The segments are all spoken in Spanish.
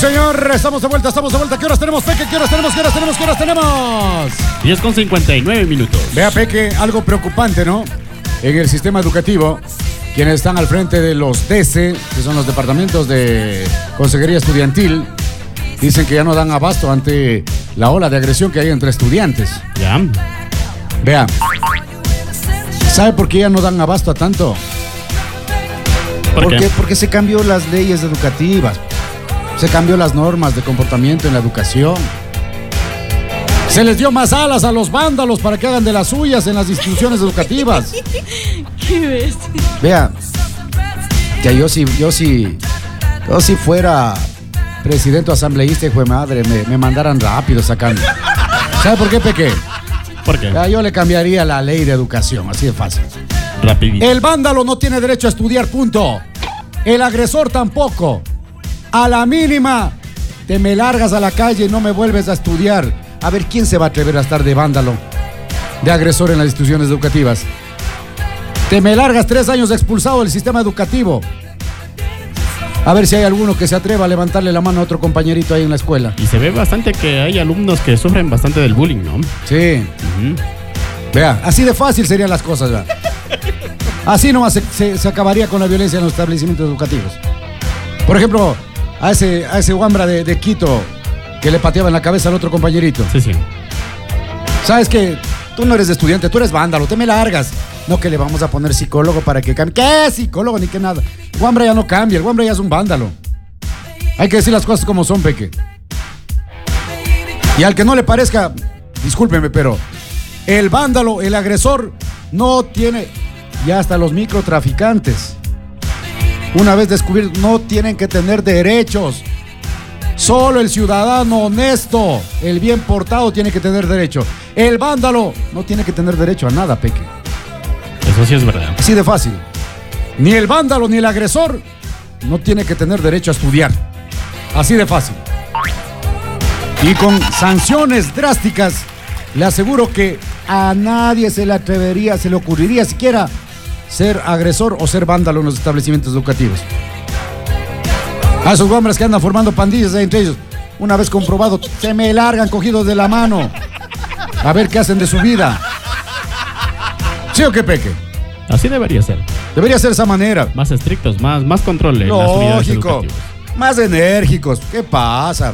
Señor, estamos de vuelta. ¿Qué horas tenemos, Peque? ¿Qué horas tenemos? 10:59. Vea, Peque, algo preocupante, ¿no? En el sistema educativo, quienes están al frente de los DC, que son los departamentos de consejería estudiantil, dicen que ya no dan abasto ante la ola de agresión que hay entre estudiantes. Ya. Vea, ¿sabe por qué ya no dan abasto a tanto? ¿Por qué? Porque se cambió las leyes educativas. Se cambió las normas de comportamiento en la educación. Se les dio más alas a los vándalos para que hagan de las suyas en las instituciones educativas. ¿Qué ves? Vea, que yo si fuera presidente o asambleísta, hijo de madre, me mandaran rápido sacando. ¿Sabe por qué, Peque? ¿Por qué? Yo le cambiaría la ley de educación, así de fácil. Rapidito. El vándalo no tiene derecho a estudiar, punto. El agresor tampoco. A la mínima, te me largas a la calle y no me vuelves a estudiar. A ver, ¿quién se va a atrever a estar de vándalo, de agresor en las instituciones educativas? Te me largas 3 años expulsado del sistema educativo. A ver si hay alguno que se atreva a levantarle la mano a otro compañerito ahí en la escuela. Y se ve bastante que hay alumnos que sufren bastante del bullying, ¿no? Sí. Vea, así de fácil serían las cosas, ¿verdad? Así nomás se acabaría con la violencia en los establecimientos educativos. Por ejemplo, a ese guambra de Quito que le pateaba en la cabeza al otro compañerito. Sí. ¿Sabes qué? Tú no eres estudiante, tú eres vándalo, te me largas. No que le vamos a poner psicólogo para que cambie. ¿Qué psicólogo? Ni que nada. El guambra ya no cambia, el guambra ya es un vándalo. Hay que decir las cosas como son, Peque. Y al que no le parezca, discúlpeme, pero el vándalo, el agresor, no tiene... Ya hasta los microtraficantes, una vez descubiertos, no tienen que tener derechos. Solo el ciudadano honesto, el bien portado, tiene que tener derecho. El vándalo no tiene que tener derecho a nada, Peque. Eso sí es verdad. Así de fácil. Ni el vándalo ni el agresor no tiene que tener derecho a estudiar. Así de fácil. Y con sanciones drásticas, le aseguro que a nadie se le atrevería, se le ocurriría siquiera ser agresor o ser vándalo en los establecimientos educativos. A esos hombres que andan formando pandillas entre ellos, una vez comprobado, se me largan cogidos de la mano a ver qué hacen de su vida. ¿Sí o qué, Peque? Así debería ser. Debería ser de esa manera. Más estrictos, más control en las unidades Lógico. educativas. Más enérgicos. ¿Qué pasa?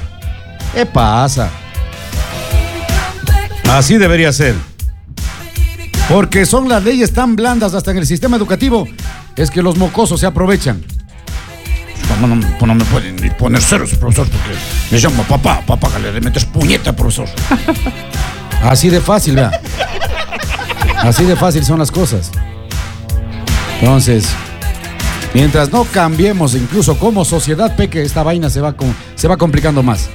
Así debería ser. Porque son las leyes tan blandas hasta en el sistema educativo, es que los mocosos se aprovechan. No me pueden ni poner ceros, profesor, porque me llamo papá, que le metes puñeta, profesor. Así de fácil, ¿verdad? Así de fácil son las cosas. Entonces, mientras no cambiemos incluso como sociedad, Peque, esta vaina se va complicando más.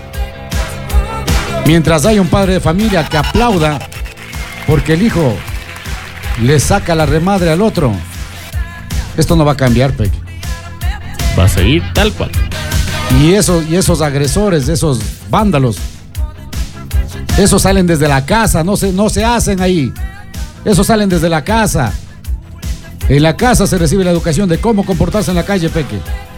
Mientras hay un padre de familia que aplauda porque el hijo le saca la remadre al otro, esto no va a cambiar, Peque. Va a seguir tal cual. Y esos agresores, esos vándalos, esos salen desde la casa, no se hacen ahí. Esos salen desde la casa. En la casa se recibe la educación de cómo comportarse en la calle, Peque.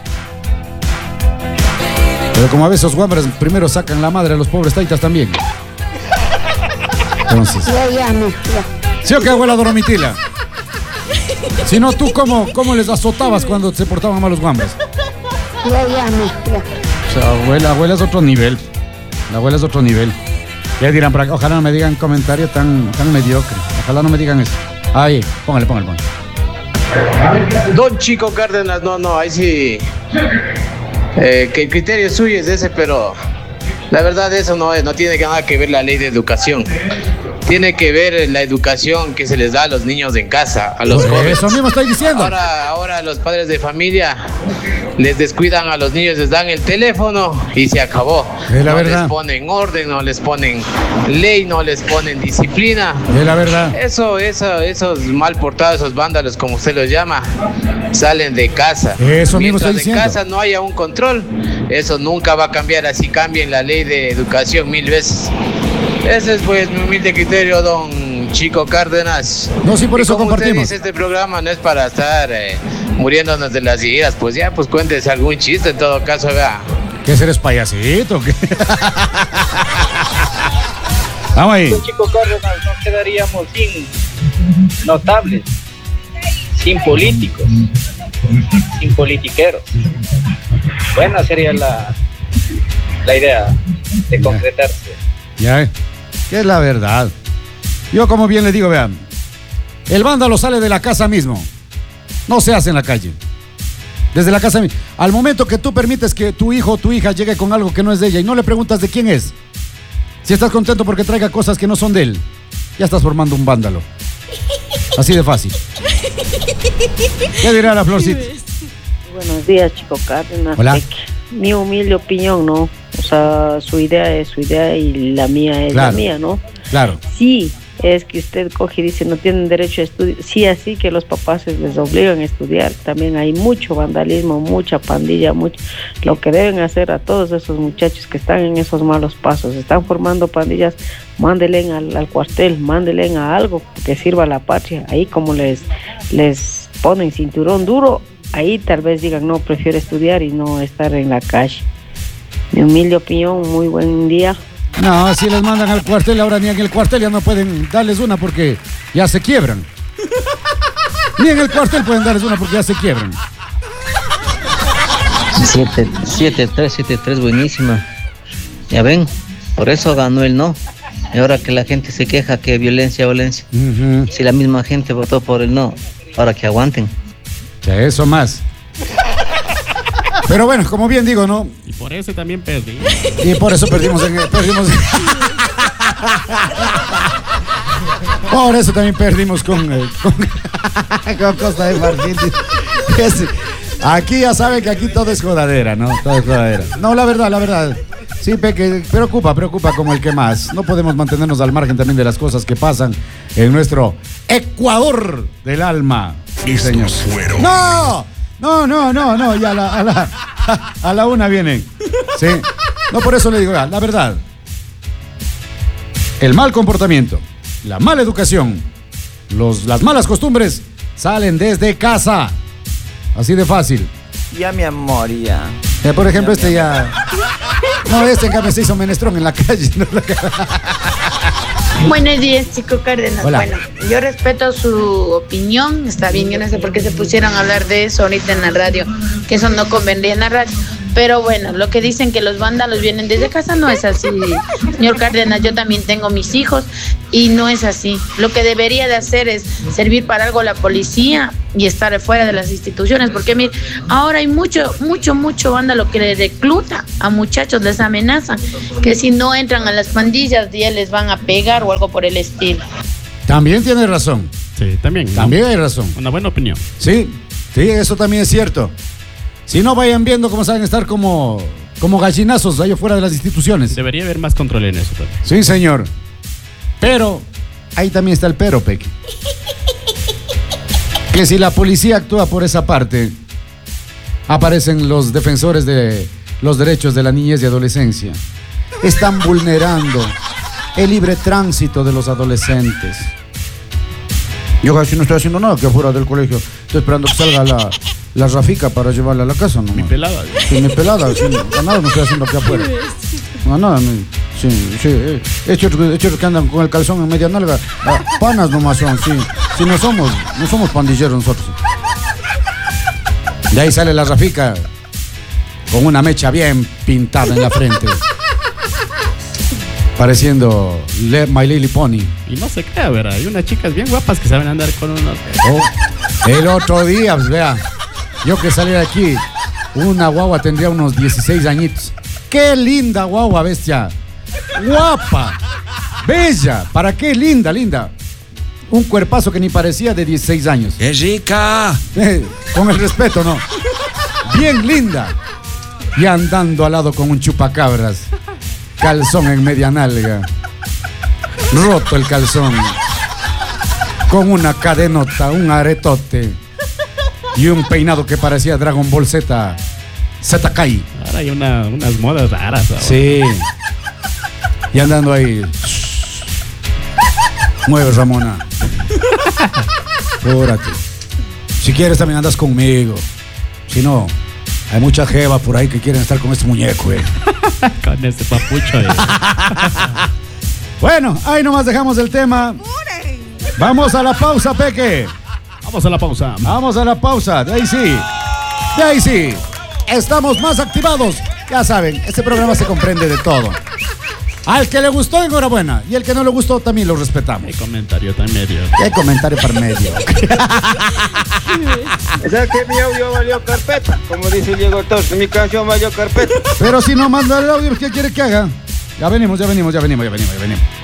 Pero como a veces los guambras primero sacan la madre a los pobres taitas también. Entonces. ¿Sí o qué, abuela Doromitila? Si no, ¿tú cómo les azotabas cuando se portaban mal los guambras? O sea, abuela es otro nivel. La abuela es otro nivel. Ya dirán, ojalá no me digan comentario tan mediocre. Ojalá no me digan eso. Ahí, póngale. Don Chico Cárdenas, no, ahí sí. Que el criterio suyo es ese, pero la verdad eso no tiene nada que ver la ley de educación. Tiene que ver la educación que se les da a los niños en casa, a los jóvenes. Eso mismo estoy diciendo. Ahora los padres de familia les descuidan a los niños, les dan el teléfono y se acabó. Es la no verdad. Les ponen orden, no les ponen ley, no les ponen disciplina. Es la verdad. Esos mal portados, esos vándalos, como usted los llama, salen de casa. Eso mismo Mientras estoy diciendo. en casa no haya un control, eso nunca va a cambiar, así cambien la ley de educación 1000 veces. Ese es pues mi humilde criterio, don Chico Cárdenas. No, sí, por eso como compartimos. usted dice, este programa no es para estar muriéndonos de las ideas, pues ya, pues cuéntese algún chiste en todo caso, vea. ¿Qué eres payasito? ¿Qué? Vamos ahí. Pues, Chico Cárdenas, nos quedaríamos sin notables, sin políticos, sin politiqueros. Buena sería la idea de concretarse. Ya, que es la verdad. Yo, como bien le digo, vean, el vándalo sale de la casa mismo. No se hace en la calle. Desde la casa mismo. Al momento que tú permites que tu hijo o tu hija llegue con algo que no es de ella y no le preguntas de quién es, si estás contento porque traiga cosas que no son de él, ya estás formando un vándalo. Así de fácil. ¿Qué dirá la Florcita? Buenos días, Chico Cárdenas. Hola. Mi humilde opinión, ¿no? O sea, su idea es su idea y la mía es Claro. la mía, ¿no? Claro. Sí, es que usted coge y dice no tienen derecho a estudiar. Sí, así que los papás les obligan a estudiar. También hay mucho vandalismo, mucha pandilla, mucho. Lo que deben hacer a todos esos muchachos que están en esos malos pasos, están formando pandillas, mándenle al cuartel, mándenle a algo que sirva a la patria. Ahí como les ponen cinturón duro, ahí tal vez digan no, prefiero estudiar y no estar en la calle. Mi humilde opinión, muy buen día. No, si les mandan al cuartel, ahora ni en el cuartel ya no pueden darles una porque ya se quiebran. Ni en el cuartel pueden darles una porque ya se quiebran. 7-3, buenísima. Ya ven, por eso ganó el no. Y ahora que la gente se queja que violencia. Si la misma gente votó por el no, ahora que aguanten. Ya, eso más. Pero bueno, como bien digo, ¿no? Y por eso también perdí. Y por eso perdimos. Por eso también perdimos con Costa de Marfil. Aquí ya saben que aquí todo es jodadera, ¿no? Todo es jodadera. No, la verdad. Sí, Peque, preocupa como el que más. No podemos mantenernos al margen también de las cosas que pasan en nuestro Ecuador del alma. Sí, señor. ¡No! Ya a la una vienen. Sí. No, por eso le digo, la verdad. El mal comportamiento, la mala educación, las malas costumbres salen desde casa. Así de fácil. Ya, mi amor, ya. Por ejemplo, ya. No, en cambio se hizo menestrón en la calle. ¿No? Buenos días, Chico Cárdenas. Hola. Bueno, yo respeto su opinión, está bien, yo no sé por qué se pusieron a hablar de eso ahorita en la radio, que eso no convendría en la radio. Pero bueno, lo que dicen que los vándalos vienen desde casa no es así, señor Cárdenas. Yo también tengo mis hijos y no es así. Lo que debería de hacer es servir para algo la policía y estar fuera de las instituciones, porque mire, ahora hay mucho vándalo que le recluta a muchachos, les amenazan que si no entran a las pandillas ya les van a pegar o algo por el estilo. También tiene razón. Sí, también. ¿no? También hay razón. Una buena opinión. Sí, eso también es cierto. Si no, vayan viendo cómo saben estar como gallinazos allá fuera de las instituciones. Debería haber más control en eso también. Sí, señor. Pero, ahí también está el pero, Peque. Que si la policía actúa por esa parte, aparecen los defensores de los derechos de la niñez y adolescencia. Están vulnerando el libre tránsito de los adolescentes. Yo casi no estoy haciendo nada que afuera del colegio. Estoy esperando que salga la Rafica para llevarla a la casa nomás. Mi pelada. Sí, mi pelada. Sí, nada no estoy haciendo aquí afuera. Nada. Sí. Hechos que andan con el calzón en media nalga. Panas nomás son, sí. Sí, no somos pandilleros nosotros. De ahí sale la Rafica con una mecha bien pintada en la frente. Pareciendo My Little Pony. Y no se crea, ¿verdad? Hay unas chicas bien guapas que saben andar con unos... El otro día, pues, vea, yo que salí de aquí, una guagua tendría unos 16 añitos. ¡Qué linda guagua, bestia! ¡Guapa! ¡Bella! ¿Para qué? Linda. Un cuerpazo que ni parecía de 16 años. ¡Qué rica! Con el respeto, ¿no? Bien linda. Y andando al lado con un chupacabras. Calzón en media nalga. Roto el calzón. Con una cadenota, un aretote. Y un peinado que parecía Dragon Ball Z. Z-Kai. Ahora hay unas modas raras ahora. Sí. Y andando ahí. Mueve, Ramona. Apúrate. Si quieres también andas conmigo. Si no, Hay mucha jeva por ahí que quieren estar con este muñeco, Con este papucho. Bueno, ahí nomás dejamos el tema. Vamos a la pausa, Peque. Vamos a la pausa. Vamos a la pausa. De ahí sí. De ahí sí. Estamos más activados. Ya saben, este programa se comprende de todo. Al que le gustó, enhorabuena. Y el que no le gustó, también lo respetamos. Hay comentario tan medio. ¿Qué comentario para medio? ¿Sabes qué? Mi audio valió carpeta. Como dice Diego Torres, mi canción valió carpeta. Pero si no manda el audio, ¿qué quiere que haga? Ya venimos.